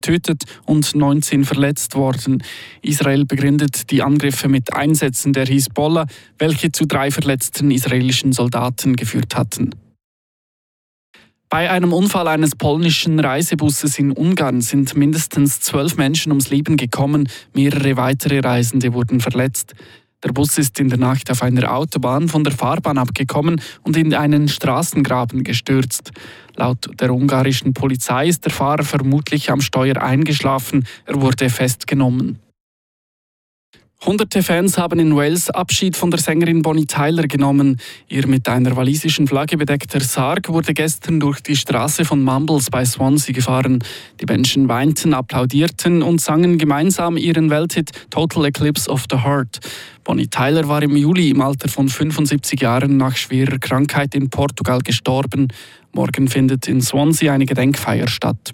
getötet und 19 verletzt worden. Israel begründet die Angriffe mit Einsätzen der Hisbollah, welche zu 3 verletzten israelischen Soldaten geführt hatten. Bei einem Unfall eines polnischen Reisebusses in Ungarn sind mindestens 12 Menschen ums Leben gekommen, mehrere weitere Reisende wurden verletzt. Der Bus ist in der Nacht auf einer Autobahn von der Fahrbahn abgekommen und in einen Straßengraben gestürzt. Laut der ungarischen Polizei ist der Fahrer vermutlich am Steuer eingeschlafen, er wurde festgenommen. Hunderte Fans haben in Wales Abschied von der Sängerin Bonnie Tyler genommen. Ihr mit einer walisischen Flagge bedeckter Sarg wurde gestern durch die Straße von Mumbles bei Swansea gefahren. Die Menschen weinten, applaudierten und sangen gemeinsam ihren Welthit Total Eclipse of the Heart. Bonnie Tyler war im Juli im Alter von 75 Jahren nach schwerer Krankheit in Portugal gestorben. Morgen findet in Swansea eine Gedenkfeier statt.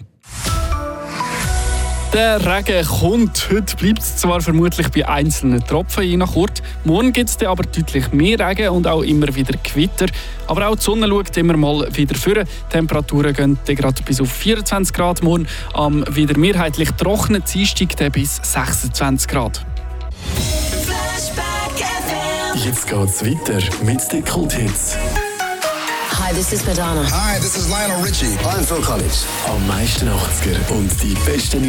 Der Regen kommt. Heute bleibt es zwar vermutlich bei einzelnen Tropfen je nach Ort. Morgen gibt es aber deutlich mehr Regen und auch immer wieder Gewitter. Aber auch die Sonne schaut immer mal wieder vor. Die Temperaturen gehen gerade bis auf 24 Grad. Morgen am wieder mehrheitlich trockenen Dienstag bis 26 Grad. Jetzt geht's weiter mit den Kulthits. Hi, this is Madonna. Hi, this is Lionel Richie. I'm Phil Collins. Am meisten 80er und die besten